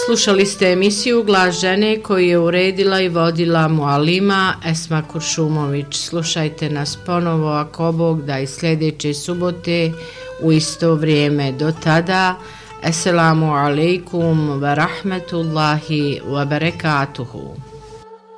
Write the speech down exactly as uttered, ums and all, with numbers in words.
Slušali ste emisiju Glas žene koju je uredila i vodila mualima Esma Kuršumović. Slušajte nas ponovo ako Bog da i sljedeće subote u isto vrijeme. Do tada, assalamu alaikum wa rahmetullahi wa barakatuhu.